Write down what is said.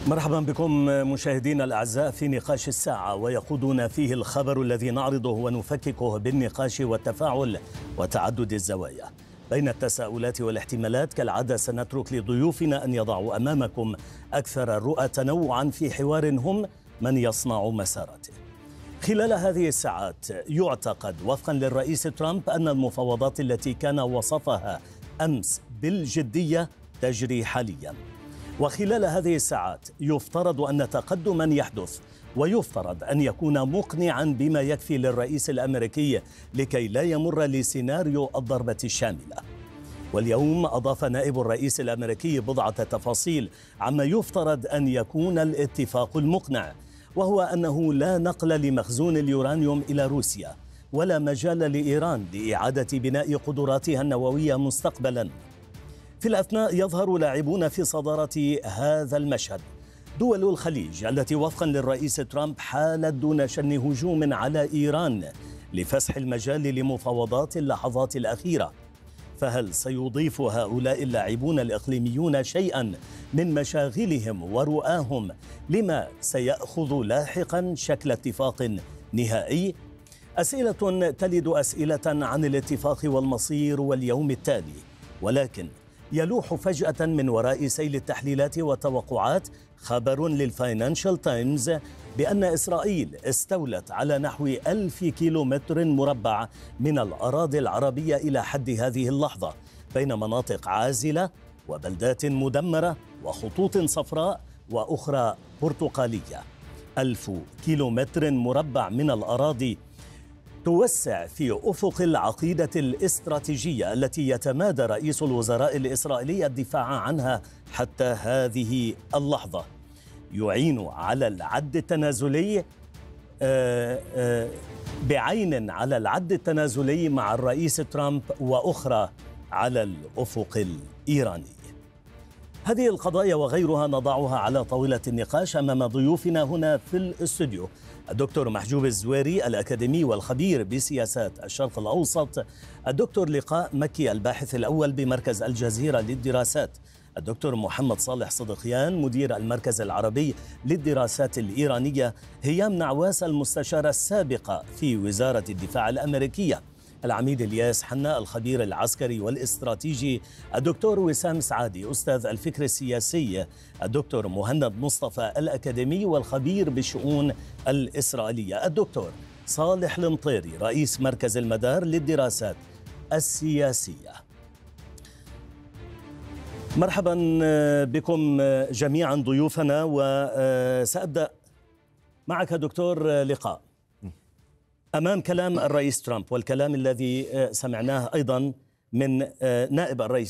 مرحبا بكم مشاهدينا الأعزاء في نقاش الساعة، ويقودنا فيه الخبر الذي نعرضه ونفككه بالنقاش والتفاعل وتعدد الزوايا. بين التساؤلات والاحتمالات كالعادة سنترك لضيوفنا أن يضعوا أمامكم أكثر الرؤى تنوعا في حوار هم من يصنع مساراته. خلال هذه الساعات يعتقد وفقا للرئيس ترامب أن المفاوضات التي كان وصفها أمس بالجدية تجري حاليا، وخلال هذه الساعات يفترض أن تقدما يحدث ويفترض أن يكون مقنعا بما يكفي للرئيس الأمريكي لكي لا يمر لسيناريو الضربة الشاملة. واليوم أضاف نائب الرئيس الأمريكي بضعة تفاصيل عما يفترض أن يكون الاتفاق المقنع، وهو أنه لا نقل لمخزون اليورانيوم إلى روسيا ولا مجال لإيران لإعادة بناء قدراتها النووية مستقبلا. في الأثناء يظهر لاعبون في صدارة هذا المشهد دول الخليج التي وفقا للرئيس ترامب حالت دون شن هجوم على إيران لفسح المجال لمفاوضات اللحظات الأخيرة. فهل سيضيف هؤلاء اللاعبون الإقليميون شيئا من مشاغلهم ورؤاهم لما سيأخذ لاحقا شكل اتفاق نهائي؟ أسئلة تلد أسئلة عن الاتفاق والمصير واليوم التالي، ولكن يلوح فجأة من وراء سيل التحليلات والتوقعات خبر للفاينانشال تايمز بأن إسرائيل استولت على نحو 1000 كيلومتر مربع من الأراضي العربية إلى حد هذه اللحظة، بين مناطق عازلة وبلدات مدمرة وخطوط صفراء وأخرى برتقالية. 1000 كيلومتر مربع من الأراضي توسع في أفق العقيدة الاستراتيجية التي يتمادى رئيس الوزراء الإسرائيلي الدفاع عنها حتى هذه اللحظة. يعين على العد التنازلي بعين على العد التنازلي مع الرئيس ترامب وأخرى على الأفق الإيراني. هذه القضايا وغيرها نضعها على طاولة النقاش أمام ضيوفنا هنا في الاستوديو: الدكتور محجوب الزويري الأكاديمي والخبير بسياسات الشرق الأوسط، الدكتور لقاء مكي الباحث الأول بمركز الجزيرة للدراسات، الدكتور محمد صالح صدقيان مدير المركز العربي للدراسات الإيرانية، هيام نعواس المستشارة السابقة في وزارة الدفاع الأمريكية، العميد الياس حنا الخبير العسكري والاستراتيجي، الدكتور وسام سعادي أستاذ الفكر السياسي، الدكتور مهند مصطفى الأكاديمي والخبير بالشؤون الإسرائيلية، الدكتور صالح المطيري رئيس مركز المدار للدراسات السياسية. مرحبا بكم جميعا ضيوفنا، وسأبدأ معك دكتور لقاء. أمام كلام الرئيس ترامب والكلام الذي سمعناه أيضا من نائب الرئيس